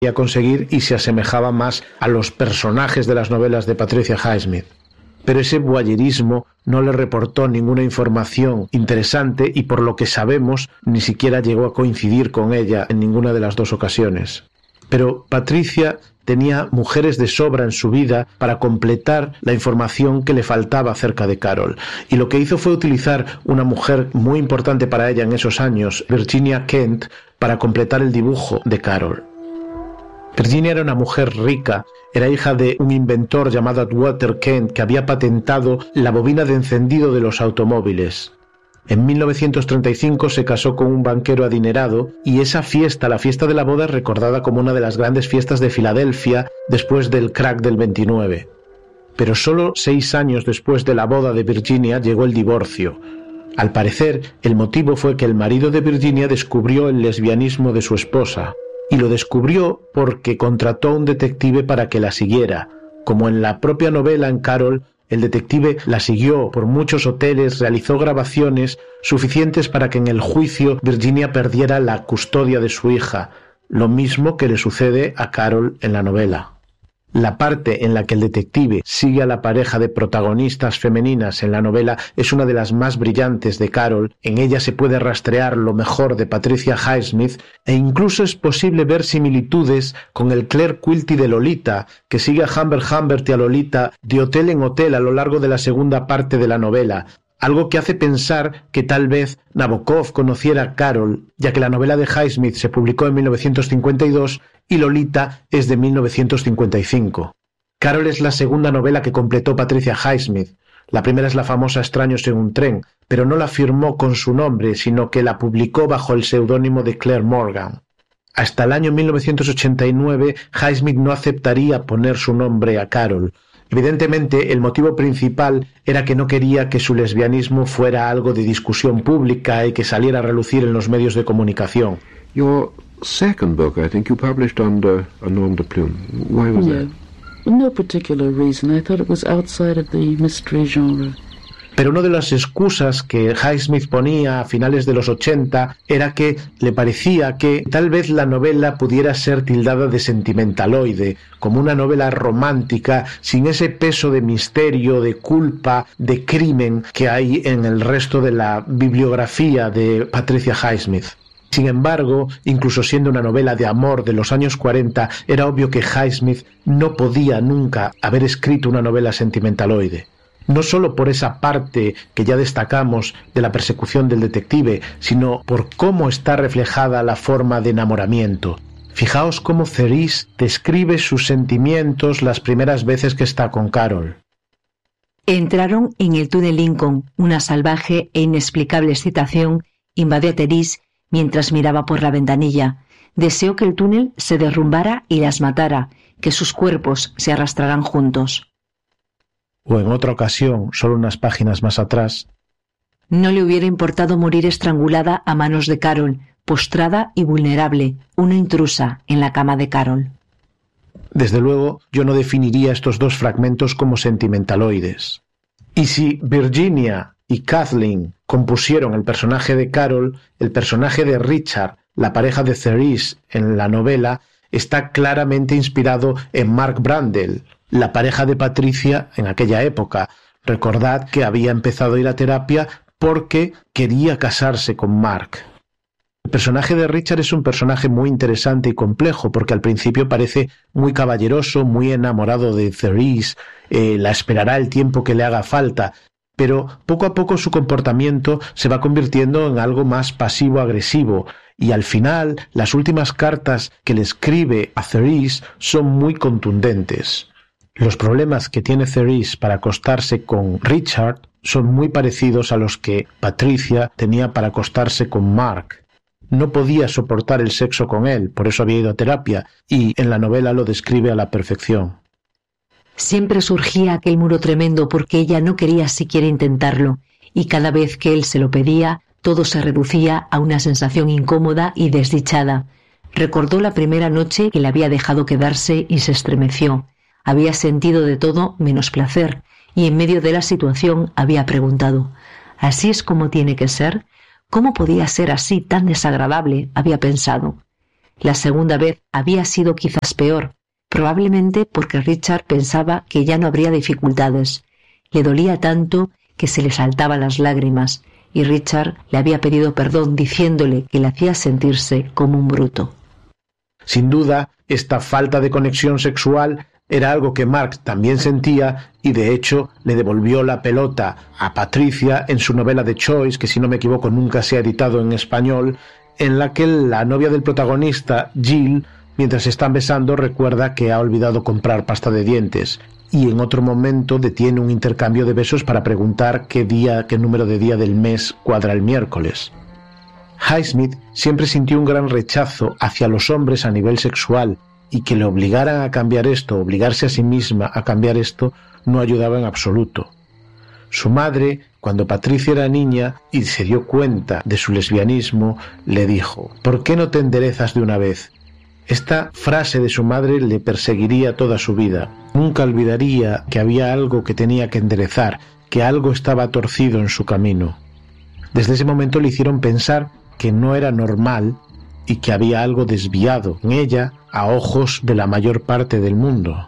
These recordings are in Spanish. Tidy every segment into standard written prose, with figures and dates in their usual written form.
a conseguir y se asemejaba más a los personajes de las novelas de Patricia Highsmith. Pero ese voyerismo no le reportó ninguna información interesante y, por lo que sabemos, ni siquiera llegó a coincidir con ella en ninguna de las dos ocasiones. Pero Patricia tenía mujeres de sobra en su vida para completar la información que le faltaba acerca de Carol. Y lo que hizo fue utilizar una mujer muy importante para ella en esos años, Virginia Kent, para completar el dibujo de Carol. Virginia era una mujer rica, era hija de un inventor llamado Atwater Kent que había patentado la bobina de encendido de los automóviles. En 1935 se casó con un banquero adinerado y esa fiesta, la fiesta de la boda, es recordada como una de las grandes fiestas de Filadelfia después del crack del 29. Pero solo 6 años después de la boda de Virginia llegó el divorcio. Al parecer, el motivo fue que el marido de Virginia descubrió el lesbianismo de su esposa. Y lo descubrió porque contrató a un detective para que la siguiera. Como en la propia novela en Carol, el detective la siguió por muchos hoteles, realizó grabaciones suficientes para que en el juicio Virginia perdiera la custodia de su hija, lo mismo que le sucede a Carol en la novela. La parte en la que el detective sigue a la pareja de protagonistas femeninas en la novela es una de las más brillantes de Carol. En ella se puede rastrear lo mejor de Patricia Highsmith e incluso es posible ver similitudes con el Claire Quilty de Lolita, que sigue a Humbert Humbert y a Lolita de hotel en hotel a lo largo de la segunda parte de la novela. Algo que hace pensar que tal vez Nabokov conociera a Carol, ya que la novela de Highsmith se publicó en 1952 y Lolita es de 1955. Carol es la segunda novela que completó Patricia Highsmith. La primera es la famosa Extraños en un tren, pero no la firmó con su nombre, sino que la publicó bajo el seudónimo de Claire Morgan. Hasta el año 1989, Highsmith no aceptaría poner su nombre a Carol. Evidentemente, el motivo principal era que no quería que su lesbianismo fuera algo de discusión pública y que saliera a relucir en los medios de comunicación. Your second book, I think you published under a nom de plume. Why was that? No particular reason. I thought it was outside of the mystery genre. Pero una de las excusas que Highsmith ponía a finales de los 80 era que le parecía que tal vez la novela pudiera ser tildada de sentimentaloide, como una novela romántica sin ese peso de misterio, de culpa, de crimen que hay en el resto de la bibliografía de Patricia Highsmith. Sin embargo, incluso siendo una novela de amor de los años 40, era obvio que Highsmith no podía nunca haber escrito una novela sentimentaloide. No solo por esa parte que ya destacamos de la persecución del detective, sino por cómo está reflejada la forma de enamoramiento. Fijaos cómo Cerise describe sus sentimientos las primeras veces que está con Carol. Entraron en el túnel Lincoln. Una salvaje e inexplicable excitación invadió a Cerise mientras miraba por la ventanilla. Deseó que el túnel se derrumbara y las matara, que sus cuerpos se arrastraran juntos. O en otra ocasión, solo unas páginas más atrás, no le hubiera importado morir estrangulada a manos de Carol, postrada y vulnerable, una intrusa en la cama de Carol. Desde luego, yo no definiría estos dos fragmentos como sentimentaloides. Y si Virginia y Kathleen compusieron el personaje de Carol, el personaje de Richard, la pareja de Cerise en la novela, está claramente inspirado en Mark Brandel, la pareja de Patricia en aquella época. Recordad que había empezado a ir a terapia porque quería casarse con Mark. El personaje de Richard es un personaje muy interesante y complejo porque al principio parece muy caballeroso, muy enamorado de Cerise, la esperará el tiempo que le haga falta, pero poco a poco su comportamiento se va convirtiendo en algo más pasivo-agresivo y al final las últimas cartas que le escribe a Cerise son muy contundentes. Los problemas que tiene Cerise para acostarse con Richard son muy parecidos a los que Patricia tenía para acostarse con Mark. No podía soportar el sexo con él, por eso había ido a terapia, y en la novela lo describe a la perfección. Siempre surgía aquel muro tremendo porque ella no quería siquiera intentarlo, y cada vez que él se lo pedía, todo se reducía a una sensación incómoda y desdichada. Recordó la primera noche que le había dejado quedarse y se estremeció. Había sentido de todo menos placer, y en medio de la situación había preguntado: ¿así es como tiene que ser? ¿Cómo podía ser así tan desagradable?, había pensado. La segunda vez había sido quizás peor, probablemente porque Richard pensaba que ya no habría dificultades. Le dolía tanto que se le saltaban las lágrimas, y Richard le había pedido perdón diciéndole que le hacía sentirse como un bruto. Sin duda, esta falta de conexión sexual era algo que Mark también sentía y de hecho le devolvió la pelota a Patricia en su novela The Choice, que si no me equivoco nunca se ha editado en español, en la que la novia del protagonista, Jill, mientras se están besando recuerda que ha olvidado comprar pasta de dientes y en otro momento detiene un intercambio de besos para preguntar qué número de día del mes cuadra el miércoles. Highsmith siempre sintió un gran rechazo hacia los hombres a nivel sexual y que le obligaran a cambiar esto, obligarse a sí misma a cambiar esto, no ayudaba en absoluto. Su madre, cuando Patricia era niña y se dio cuenta de su lesbianismo, le dijo: «¿Por qué no te enderezas de una vez?». Esta frase de su madre le perseguiría toda su vida. Nunca olvidaría que había algo que tenía que enderezar, que algo estaba torcido en su camino. Desde ese momento le hicieron pensar que no era normal y que había algo desviado en ella a ojos de la mayor parte del mundo.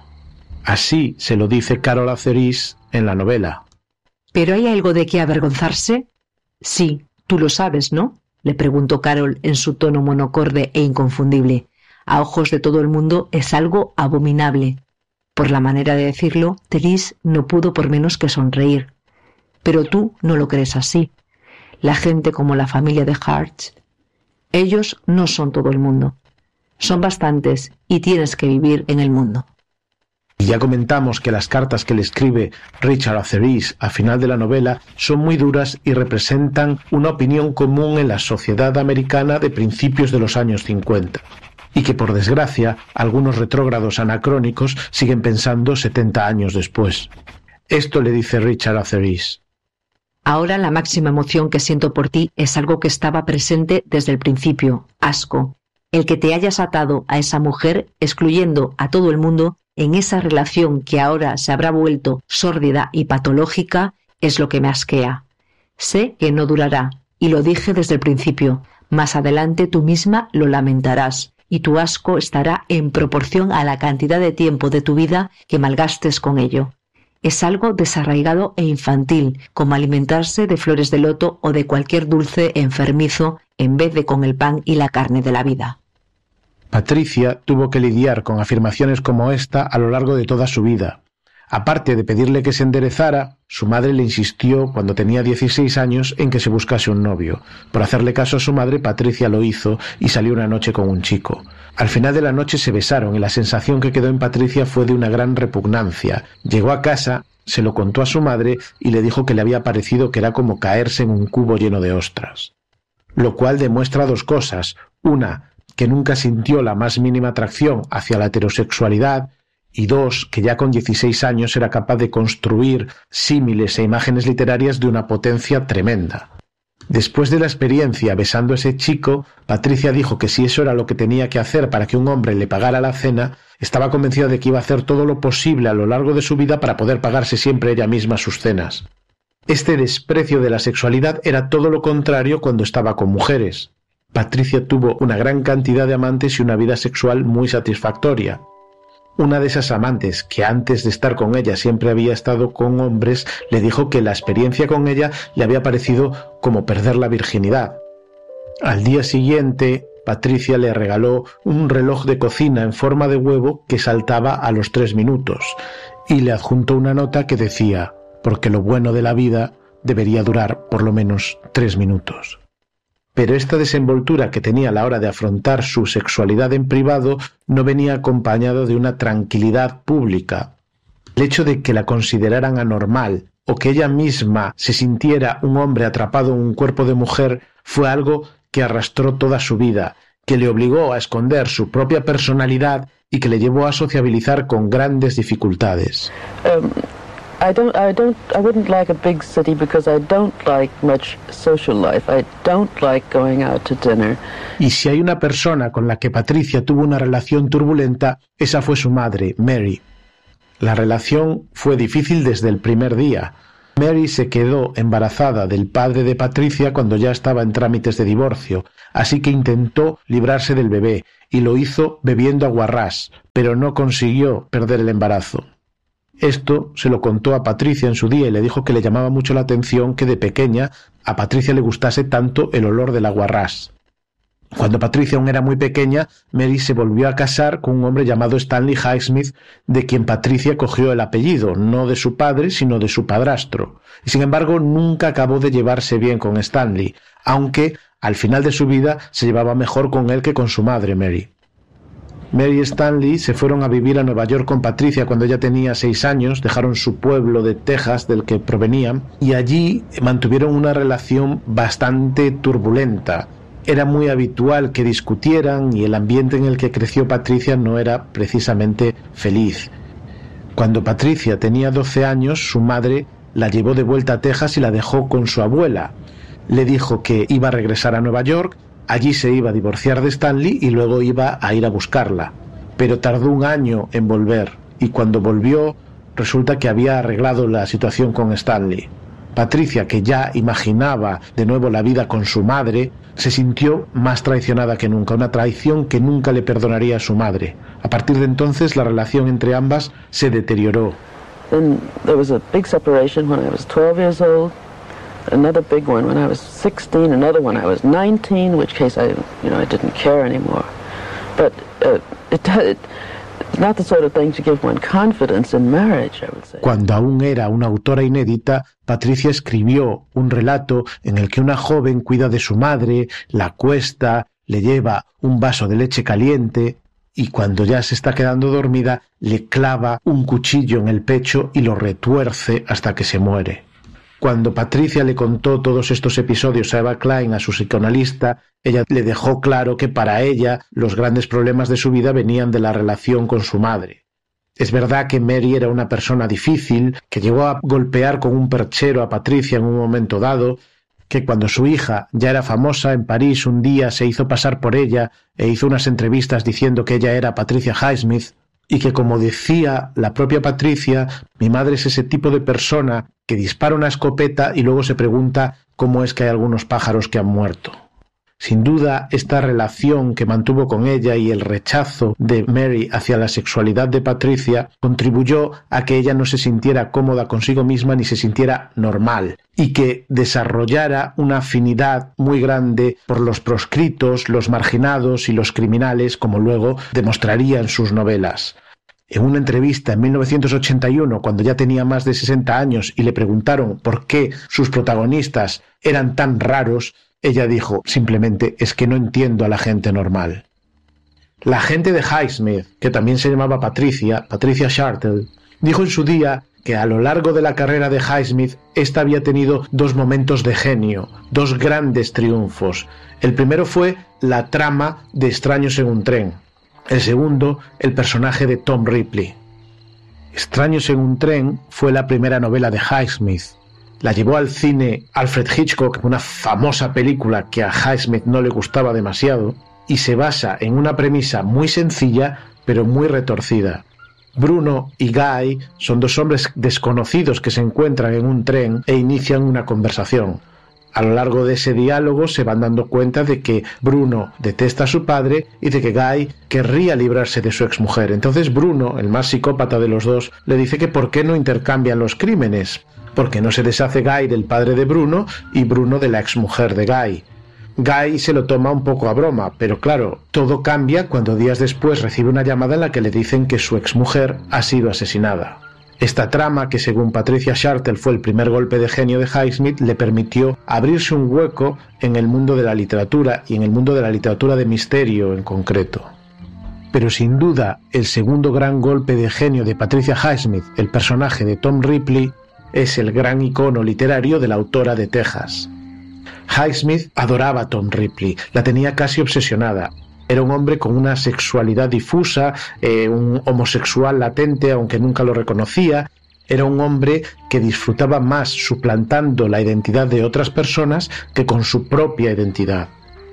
Así se lo dice Carol Azeris en la novela. ¿Pero hay algo de qué avergonzarse? Sí, tú lo sabes, ¿no?, le preguntó Carol en su tono monocorde e inconfundible. A ojos de todo el mundo es algo abominable. Por la manera de decirlo, Therese no pudo por menos que sonreír. Pero tú no lo crees así. La gente como la familia de Hart, ellos no son todo el mundo. Son bastantes y tienes que vivir en el mundo. Y ya comentamos que las cartas que le escribe Richard Azeris al final de la novela son muy duras y representan una opinión común en la sociedad americana de principios de los años 50. Y que, por desgracia, algunos retrógrados anacrónicos siguen pensando 70 años después. Esto le dice Richard Azeris: Ahora la máxima emoción que siento por ti es algo que estaba presente desde el principio: asco. El que te hayas atado a esa mujer, excluyendo a todo el mundo, en esa relación que ahora se habrá vuelto sórdida y patológica, es lo que me asquea. Sé que no durará, y lo dije desde el principio. Más adelante tú misma lo lamentarás, y tu asco estará en proporción a la cantidad de tiempo de tu vida que malgastes con ello. Es algo desarraigado e infantil, como alimentarse de flores de loto o de cualquier dulce enfermizo en vez de con el pan y la carne de la vida. Patricia tuvo que lidiar con afirmaciones como esta a lo largo de toda su vida. Aparte de pedirle que se enderezara, su madre le insistió cuando tenía 16 años en que se buscase un novio. Por hacerle caso a su madre, Patricia lo hizo y salió una noche con un chico. Al final de la noche se besaron y la sensación que quedó en Patricia fue de una gran repugnancia. Llegó a casa, se lo contó a su madre y le dijo que le había parecido que era como caerse en un cubo lleno de ostras. Lo cual demuestra dos cosas: una, que nunca sintió la más mínima atracción hacia la heterosexualidad, y dos, que ya con 16 años era capaz de construir símiles e imágenes literarias de una potencia tremenda. Después de la experiencia besando a ese chico, Patricia dijo que si eso era lo que tenía que hacer para que un hombre le pagara la cena, estaba convencida de que iba a hacer todo lo posible a lo largo de su vida para poder pagarse siempre ella misma sus cenas. Este desprecio de la sexualidad era todo lo contrario cuando estaba con mujeres. Patricia tuvo una gran cantidad de amantes y una vida sexual muy satisfactoria. Una de esas amantes, que antes de estar con ella siempre había estado con hombres, le dijo que la experiencia con ella le había parecido como perder la virginidad. Al día siguiente, Patricia le regaló un reloj de cocina en forma de huevo que saltaba a los 3 minutos y le adjuntó una nota que decía: porque lo bueno de la vida debería durar por lo menos 3 minutos. Pero esta desenvoltura que tenía a la hora de afrontar su sexualidad en privado no venía acompañado de una tranquilidad pública. El hecho de que la consideraran anormal o que ella misma se sintiera un hombre atrapado en un cuerpo de mujer fue algo que arrastró toda su vida, que le obligó a esconder su propia personalidad y que le llevó a sociabilizar con grandes dificultades. I wouldn't like a big city because I don't like much social life. I don't like going out to dinner. Y si hay una persona con la que Patricia tuvo una relación turbulenta, esa fue su madre, Mary. La relación fue difícil desde el primer día. Mary se quedó embarazada del padre de Patricia cuando ya estaba en trámites de divorcio, así que intentó librarse del bebé y lo hizo bebiendo aguarrás, pero no consiguió perder el embarazo. Esto se lo contó a Patricia en su día y le dijo que le llamaba mucho la atención que de pequeña a Patricia le gustase tanto el olor del aguarrás. Cuando Patricia aún era muy pequeña, Mary se volvió a casar con un hombre llamado Stanley Highsmith, de quien Patricia cogió el apellido, no de su padre, sino de su padrastro. Y sin embargo, nunca acabó de llevarse bien con Stanley, aunque al final de su vida se llevaba mejor con él que con su madre, Mary. Mary y Stanley se fueron a vivir a Nueva York con Patricia cuando ella tenía 6 años, dejaron su pueblo de Texas del que provenían y allí mantuvieron una relación bastante turbulenta. Era muy habitual que discutieran y el ambiente en el que creció Patricia no era precisamente feliz. Cuando Patricia tenía 12 años, su madre la llevó de vuelta a Texas y la dejó con su abuela. Le dijo que iba a regresar a Nueva York, allí se iba a divorciar de Stanley y luego iba a ir a buscarla. Pero tardó 1 año en volver y cuando volvió resulta que había arreglado la situación con Stanley. Patricia, que ya imaginaba de nuevo la vida con su madre, se sintió más traicionada que nunca, una traición que nunca le perdonaría a su madre. A partir de entonces la relación entre ambas se deterioró. Then there was a big separation when I was 12 years old, another big one when I was 16, another one I was 19, in which case I didn't care anymore. But it's not the sort of thing to give one confidence in marriage, I would say. Cuando aún era una autora inédita, Patricia escribió un relato en el que una joven cuida de su madre, la acuesta, le lleva un vaso de leche caliente y cuando ya se está quedando dormida le clava un cuchillo en el pecho y lo retuerce hasta que se muere. Cuando Patricia le contó todos estos episodios a Eva Klein, a su psicoanalista, ella le dejó claro que para ella los grandes problemas de su vida venían de la relación con su madre. Es verdad que Mary era una persona difícil, que llegó a golpear con un perchero a Patricia en un momento dado, que cuando su hija ya era famosa en París un día se hizo pasar por ella e hizo unas entrevistas diciendo que ella era Patricia Highsmith, y que como decía la propia Patricia, mi madre es ese tipo de persona que dispara una escopeta y luego se pregunta cómo es que hay algunos pájaros que han muerto. Sin duda, esta relación que mantuvo con ella y el rechazo de Mary hacia la sexualidad de Patricia contribuyó a que ella no se sintiera cómoda consigo misma ni se sintiera normal y que desarrollara una afinidad muy grande por los proscritos, los marginados y los criminales, como luego demostraría en sus novelas. En una entrevista en 1981, cuando ya tenía más de 60 años y le preguntaron por qué sus protagonistas eran tan raros, ella dijo, simplemente es que no entiendo a la gente normal. La agente de Highsmith, que también se llamaba Patricia Shartle, dijo en su día que a lo largo de la carrera de Highsmith, ésta había tenido 2 momentos de genio, 2 grandes triunfos. El primero fue la trama de Extraños en un tren. El segundo, el personaje de Tom Ripley. Extraños en un tren fue la primera novela de Highsmith. La llevó al cine Alfred Hitchcock, una famosa película que a Highsmith no le gustaba demasiado, y se basa en una premisa muy sencilla, pero muy retorcida. Bruno y Guy son 2 hombres desconocidos que se encuentran en un tren e inician una conversación. A lo largo de ese diálogo se van dando cuenta de que Bruno detesta a su padre y de que Guy querría librarse de su exmujer. Entonces Bruno, el más psicópata de los 2, le dice que por qué no intercambian los crímenes, porque no se deshace Guy del padre de Bruno y Bruno de la exmujer de Guy. Guy se lo toma un poco a broma, pero claro, todo cambia cuando días después recibe una llamada en la que le dicen que su exmujer ha sido asesinada. Esta trama, que según Patricia Shartle fue el primer golpe de genio de Highsmith, le permitió abrirse un hueco en el mundo de la literatura y en el mundo de la literatura de misterio en concreto. Pero sin duda, el segundo gran golpe de genio de Patricia Highsmith, el personaje de Tom Ripley, es el gran icono literario de la autora de Texas. Highsmith adoraba a Tom Ripley, la tenía casi obsesionada. Era un hombre con una sexualidad difusa, un homosexual latente, aunque nunca lo reconocía. Era un hombre que disfrutaba más suplantando la identidad de otras personas que con su propia identidad.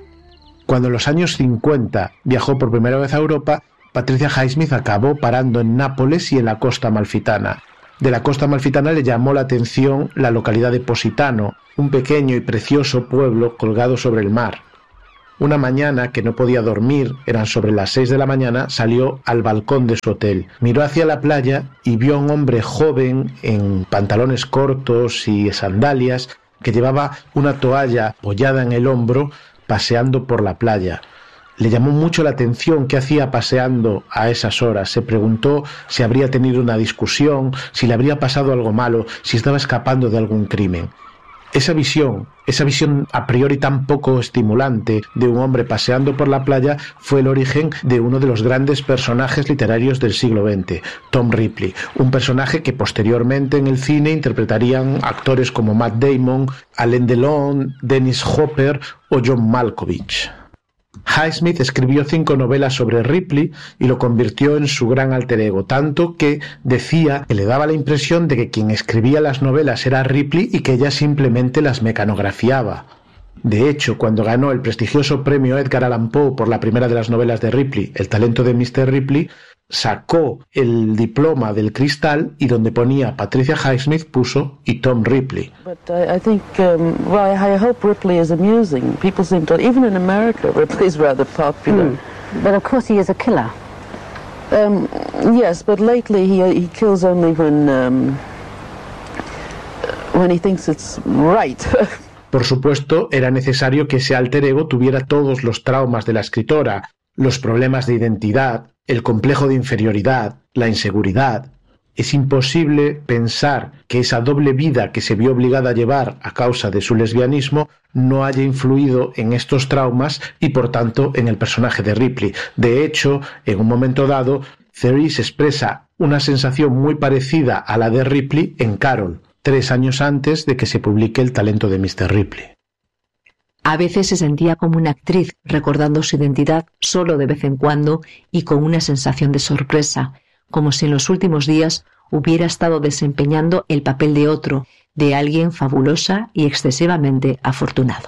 Cuando en los años 50 viajó por primera vez a Europa, Patricia Highsmith acabó parando en Nápoles y en la costa amalfitana. De la costa amalfitana le llamó la atención la localidad de Positano, un pequeño y precioso pueblo colgado sobre el mar. Una mañana que no podía dormir, eran sobre las 6 de la mañana, salió al balcón de su hotel. Miró hacia la playa y vio a un hombre joven en pantalones cortos y sandalias que llevaba una toalla apoyada en el hombro paseando por la playa. Le llamó mucho la atención qué hacía paseando a esas horas. Se preguntó si habría tenido una discusión, si le habría pasado algo malo, si estaba escapando de algún crimen. Esa visión a priori tan poco estimulante de un hombre paseando por la playa fue el origen de uno de los grandes personajes literarios del siglo XX, Tom Ripley, un personaje que posteriormente en el cine interpretarían actores como Matt Damon, Alain Delon, Dennis Hopper o John Malkovich. Highsmith escribió 5 novelas sobre Ripley y lo convirtió en su gran alter ego, tanto que decía que le daba la impresión de que quien escribía las novelas era Ripley y que ella simplemente las mecanografiaba. De hecho, cuando ganó el prestigioso premio Edgar Allan Poe por la primera de las novelas de Ripley, El talento de Mr. Ripley, sacó el diploma del cristal y donde ponía Patricia Highsmith puso y Tom Ripley. But I think, I hope Ripley is amusing. People seem to, even in America, Ripley's rather popular. But of course he is a killer. Yes, but lately he kills only when he thinks it's right. Por supuesto, era necesario que ese alter ego tuviera todos los traumas de la escritora, los problemas de identidad, el complejo de inferioridad, la inseguridad. Es imposible pensar que esa doble vida que se vio obligada a llevar a causa de su lesbianismo no haya influido en estos traumas y por tanto en el personaje de Ripley. De hecho, en un momento dado, Therese expresa una sensación muy parecida a la de Ripley en Carol, 3 años antes de que se publique El talento de Mr. Ripley. A veces se sentía como una actriz, recordando su identidad solo de vez en cuando y con una sensación de sorpresa, como si en los últimos días hubiera estado desempeñando el papel de otro, de alguien fabulosa y excesivamente afortunado.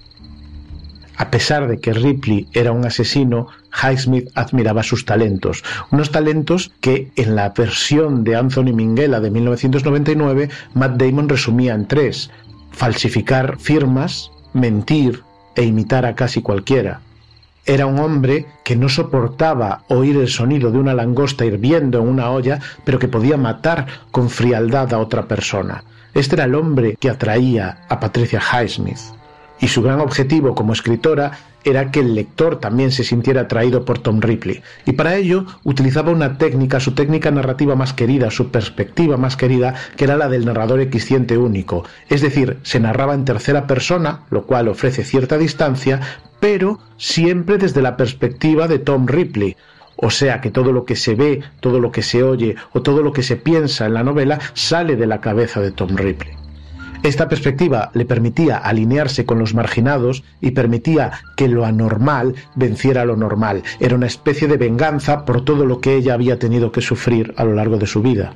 A pesar de que Ripley era un asesino, Highsmith admiraba sus talentos, unos talentos que en la versión de Anthony Minghella de 1999 Matt Damon resumía en 3: falsificar firmas, mentir e imitar a casi cualquiera. Era un hombre que no soportaba oír el sonido de una langosta hirviendo en una olla, pero que podía matar con frialdad a otra persona. Este era el hombre que atraía a Patricia Highsmith. Y su gran objetivo como escritora era que el lector también se sintiera atraído por Tom Ripley. Y para ello utilizaba una técnica, su técnica narrativa más querida, su perspectiva más querida, que era la del narrador equisciente único. Es decir, se narraba en tercera persona, lo cual ofrece cierta distancia, pero siempre desde la perspectiva de Tom Ripley. O sea que todo lo que se ve, todo lo que se oye o todo lo que se piensa en la novela sale de la cabeza de Tom Ripley. Esta perspectiva le permitía alinearse con los marginados y permitía que lo anormal venciera lo normal. Era una especie de venganza por todo lo que ella había tenido que sufrir a lo largo de su vida.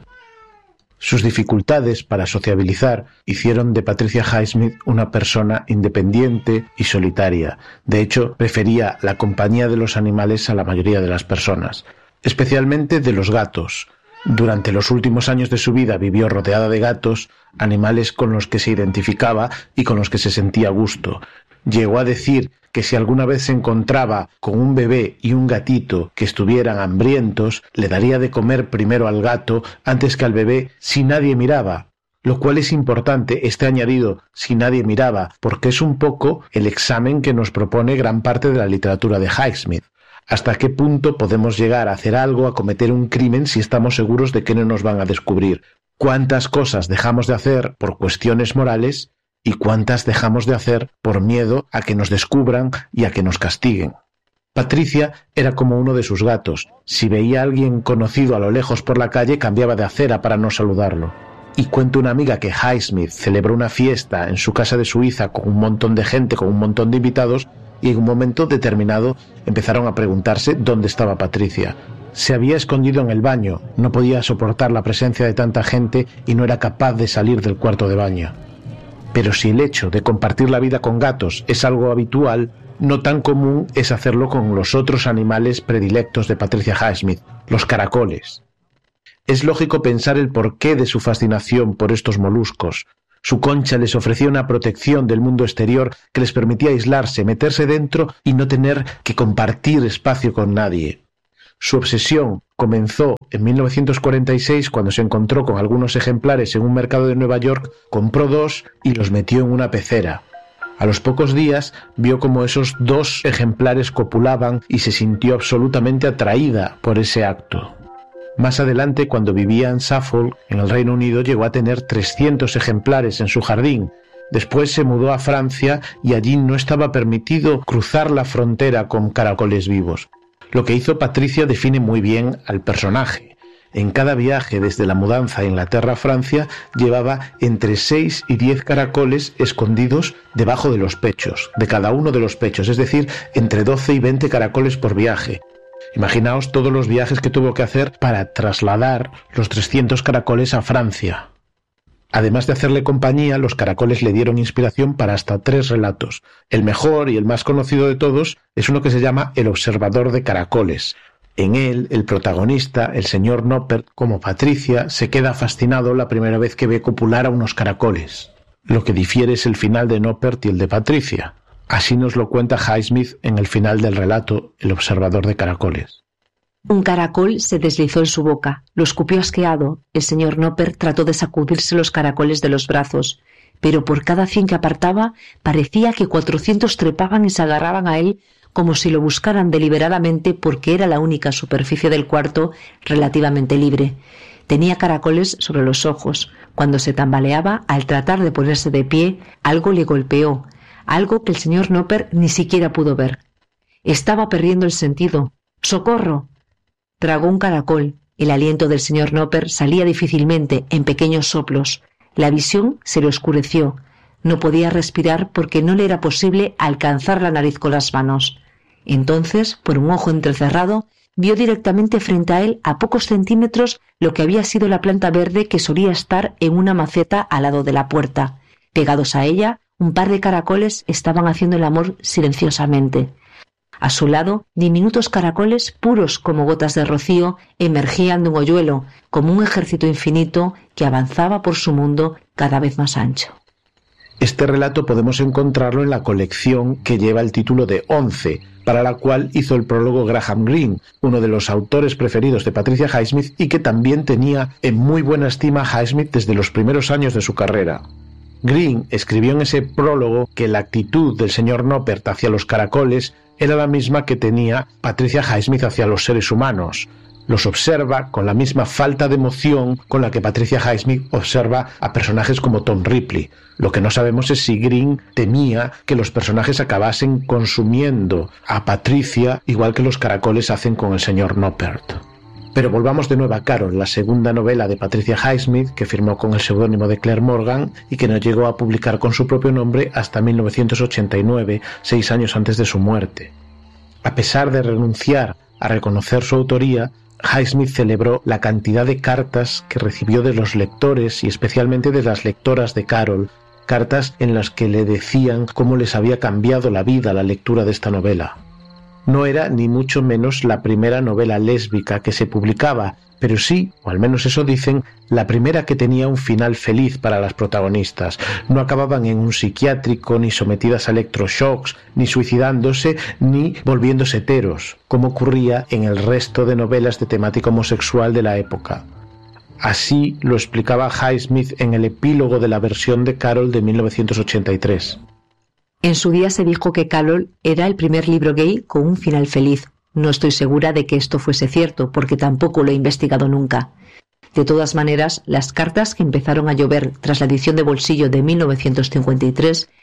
Sus dificultades para sociabilizar hicieron de Patricia Highsmith una persona independiente y solitaria. De hecho, prefería la compañía de los animales a la mayoría de las personas, especialmente de los gatos. Durante los últimos años de su vida vivió rodeada de gatos, animales con los que se identificaba y con los que se sentía a gusto. Llegó a decir que si alguna vez se encontraba con un bebé y un gatito que estuvieran hambrientos, le daría de comer primero al gato antes que al bebé si nadie miraba. Lo cual es importante, este añadido, si nadie miraba, porque es un poco el examen que nos propone gran parte de la literatura de Highsmith. ¿Hasta qué punto podemos llegar a hacer algo, a cometer un crimen, si estamos seguros de que no nos van a descubrir? ¿Cuántas cosas dejamos de hacer por cuestiones morales y cuántas dejamos de hacer por miedo a que nos descubran y a que nos castiguen? Patricia era como uno de sus gatos. Si veía a alguien conocido a lo lejos por la calle, cambiaba de acera para no saludarlo. Y cuenta una amiga que Highsmith celebró una fiesta en su casa de Suiza con un montón de gente, con un montón de invitados, y en un momento determinado empezaron a preguntarse dónde estaba Patricia. Se había escondido en el baño, no podía soportar la presencia de tanta gente y no era capaz de salir del cuarto de baño. Pero si el hecho de compartir la vida con gatos es algo habitual, no tan común es hacerlo con los otros animales predilectos de Patricia Highsmith, los caracoles. Es lógico pensar el porqué de su fascinación por estos moluscos. Su concha les ofrecía una protección del mundo exterior que les permitía aislarse, meterse dentro y no tener que compartir espacio con nadie. Su obsesión comenzó en 1946 cuando se encontró con algunos ejemplares en un mercado de Nueva York, compró 2 y los metió en una pecera. A los pocos días vio cómo esos 2 ejemplares copulaban y se sintió absolutamente atraída por ese acto. Más adelante, cuando vivía en Suffolk, en el Reino Unido, llegó a tener 300 ejemplares en su jardín. Después se mudó a Francia y allí no estaba permitido cruzar la frontera con caracoles vivos. Lo que hizo Patricia define muy bien al personaje. En cada viaje desde la mudanza a Inglaterra a Francia llevaba entre 6 y 10 caracoles escondidos debajo de los pechos, de cada uno de los pechos, es decir, entre 12 y 20 caracoles por viaje. Imaginaos todos los viajes que tuvo que hacer para trasladar los 300 caracoles a Francia. Además de hacerle compañía, los caracoles le dieron inspiración para hasta 3 relatos. El mejor y el más conocido de todos es uno que se llama El observador de caracoles. En él, el protagonista, el señor Noppert, como Patricia, se queda fascinado la primera vez que ve copular a unos caracoles. Lo que difiere es el final de Noppert y el de Patricia. Así nos lo cuenta Highsmith en el final del relato El observador de caracoles. Un caracol se deslizó en su boca, lo escupió asqueado. El señor Noppert trató de sacudirse los caracoles de los brazos, pero por cada 100 que apartaba parecía que 400 trepaban y se agarraban a él como si lo buscaran deliberadamente porque era la única superficie del cuarto relativamente libre. Tenía caracoles sobre los ojos. Cuando se tambaleaba, al tratar de ponerse de pie, algo le golpeó, algo que el señor Noppert ni siquiera pudo ver. Estaba perdiendo el sentido. ¡Socorro! Tragó un caracol. El aliento del señor Noppert salía difícilmente, en pequeños soplos. La visión se le oscureció. No podía respirar porque no le era posible alcanzar la nariz con las manos. Entonces, por un ojo entrecerrado, vio directamente frente a él, a pocos centímetros, lo que había sido la planta verde que solía estar en una maceta al lado de la puerta. Pegados a ella, un par de caracoles estaban haciendo el amor silenciosamente. A su lado, diminutos caracoles, puros como gotas de rocío, emergían de un hoyuelo, como un ejército infinito que avanzaba por su mundo cada vez más ancho. Este relato podemos encontrarlo en la colección que lleva el título de 11, para la cual hizo el prólogo Graham Greene, uno de los autores preferidos de Patricia Highsmith y que también tenía en muy buena estima a Highsmith desde los primeros años de su carrera. Greene escribió en ese prólogo que la actitud del señor Noppert hacia los caracoles era la misma que tenía Patricia Highsmith hacia los seres humanos. Los observa con la misma falta de emoción con la que Patricia Highsmith observa a personajes como Tom Ripley. Lo que no sabemos es si Greene temía que los personajes acabasen consumiendo a Patricia igual que los caracoles hacen con el señor Noppert. Pero volvamos de nuevo a Carol, la segunda novela de Patricia Highsmith, que firmó con el seudónimo de Claire Morgan y que no llegó a publicar con su propio nombre hasta 1989, 6 años antes de su muerte. A pesar de renunciar a reconocer su autoría, Highsmith celebró la cantidad de cartas que recibió de los lectores y especialmente de las lectoras de Carol, cartas en las que le decían cómo les había cambiado la vida la lectura de esta novela. No era ni mucho menos la primera novela lésbica que se publicaba, pero sí, o al menos eso dicen, la primera que tenía un final feliz para las protagonistas. No acababan en un psiquiátrico, ni sometidas a electroshocks, ni suicidándose, ni volviéndose heteros, como ocurría en el resto de novelas de temática homosexual de la época. Así lo explicaba Highsmith en el epílogo de la versión de Carol de 1983. En su día se dijo que Carol era el primer libro gay con un final feliz. No estoy segura de que esto fuese cierto, porque tampoco lo he investigado nunca. De todas maneras, las cartas que empezaron a llover tras la edición de bolsillo de 1953